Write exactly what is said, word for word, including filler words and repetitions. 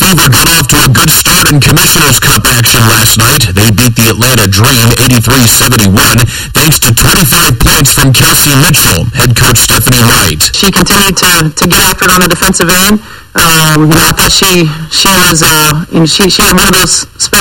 Beaver got off to a good start in Commissioner's Cup action last night. They beat the Atlanta Dream eighty-three seventy-one thanks to twenty-five points from Kelsey Mitchell. Head coach Stephanie Wright. She continued to, to get after it on the defensive end. Um, you know, I thought she she was uh, you know, she she had one of those